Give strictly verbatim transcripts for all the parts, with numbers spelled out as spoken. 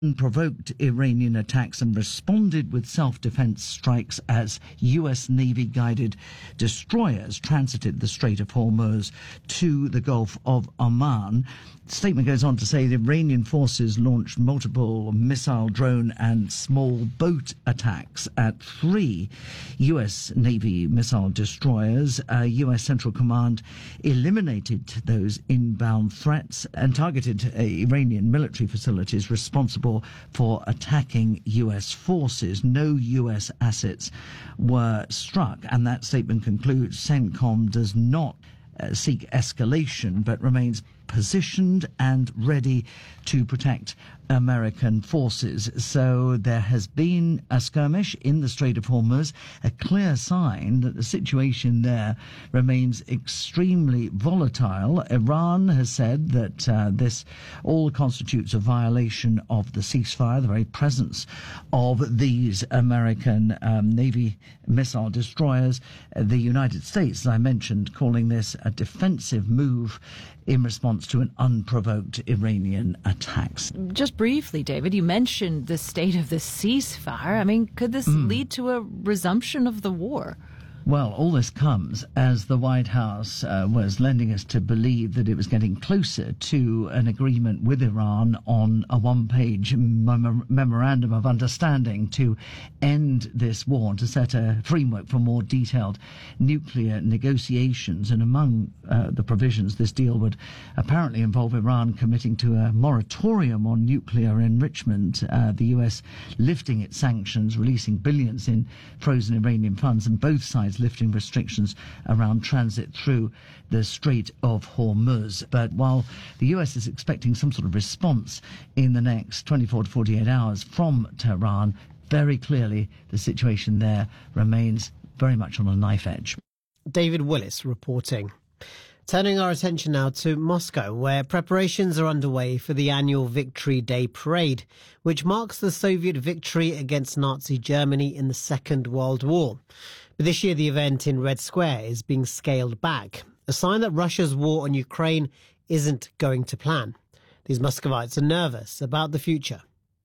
provoked Iranian attacks and responded with self-defense strikes as U S Navy-guided destroyers transited the Strait of Hormuz to the Gulf of Oman. The statement goes on to say the Iranian forces launched multiple missile, drone and small boat attacks at three U S Navy missile destroyers. Uh, U S Central Command eliminated those inbound threats and targeted uh, Iranian military facilities responsible for attacking U S forces. No U S assets were struck, and that statement concludes CENTCOM does not uh, seek escalation but remains positioned and ready to protect American forces. So there has been a skirmish in the Strait of Hormuz, a clear sign that the situation there remains extremely volatile. Iran has said that uh, this all constitutes a violation of the ceasefire, the very presence of these American um, Navy missile destroyers. Uh, the United States, as I mentioned, calling this a defensive move in response to an unprovoked Iranian attacks. Just briefly, David, you mentioned the state of the ceasefire. I mean, could this mm. lead to a resumption of the war? Well, all this comes as the White House uh, was lending us to believe that it was getting closer to an agreement with Iran on a one-page mem- memorandum of understanding to end this war and to set a framework for more detailed nuclear negotiations. And among uh, the provisions, this deal would apparently involve Iran committing to a moratorium on nuclear enrichment, uh, the U S lifting its sanctions, releasing billions in frozen Iranian funds, and both sides lifting restrictions around transit through the Strait of Hormuz. But while the U S is expecting some sort of response in the next twenty-four to forty-eight hours from Tehran, very clearly the situation there remains very much on a knife edge. David Willis reporting. Turning our attention now to Moscow, where preparations are underway for the annual Victory Day parade, which marks the Soviet victory against Nazi Germany in the Second World War. But this year the event in Red Square is being scaled back, a sign that Russia's war on Ukraine isn't going to plan. These Muscovites are nervous about the future.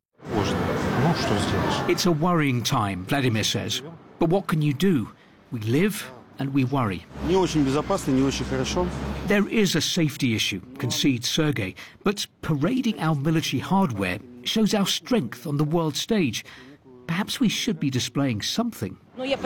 It's a worrying time, Vladimir says. But what can you do? We live and we worry. There is a safety issue, concedes Sergei, but parading our military hardware shows our strength on the world stage. Perhaps we should be displaying something. In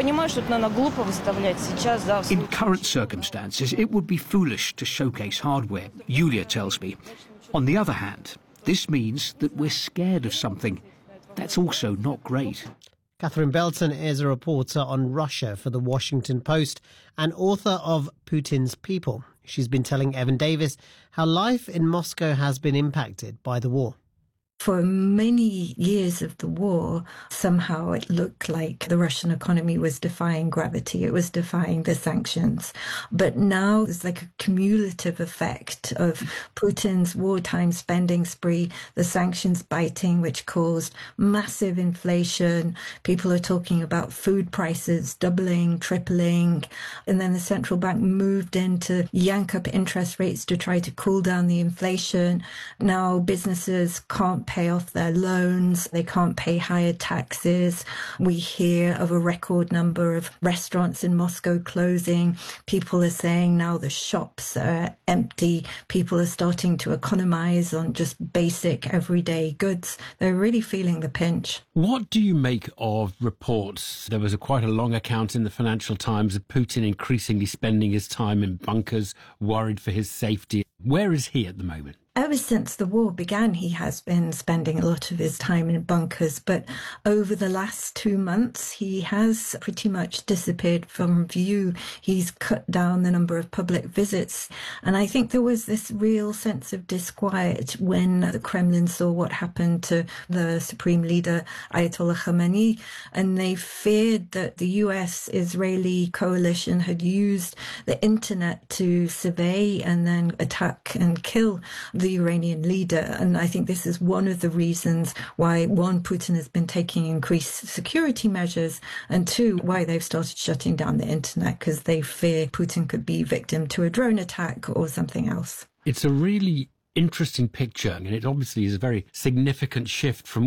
current circumstances, it would be foolish to showcase hardware, Yulia tells me. On the other hand, this means that we're scared of something. That's also not great. Catherine Belton is a reporter on Russia for The Washington Post and author of Putin's People. She's been telling Evan Davis how life in Moscow has been impacted by the war. For many years of the war, somehow it looked like the Russian economy was defying gravity. It was defying the sanctions. But now there's like a cumulative effect of Putin's wartime spending spree, the sanctions biting, which caused massive inflation. People are talking about food prices doubling, tripling. And then the central bank moved in to yank up interest rates to try to cool down the inflation. Now businesses can't pay off their loans, they can't pay higher taxes. We hear of a record number of restaurants in Moscow closing. People are saying now the shops are empty. People are starting to economize on just basic everyday goods. They're really feeling the pinch. What do you make of reports? There was a quite a long account in the Financial Times of Putin increasingly spending his time in bunkers, worried for his safety. Where is he at the moment? Ever since the war began, he has been spending a lot of his time in bunkers, but over the last two months, he has pretty much disappeared from view. He's cut down the number of public visits. And I think there was this real sense of disquiet when the Kremlin saw what happened to the supreme leader, Ayatollah Khamenei, and they feared that the U S-Israeli coalition had used the internet to survey and then attack and kill the Iranian leader. And I think this is one of the reasons why, one, Putin has been taking increased security measures, and two, why they've started shutting down the internet, because they fear Putin could be victim to a drone attack or something else. It's a really interesting picture, and it obviously is a very significant shift from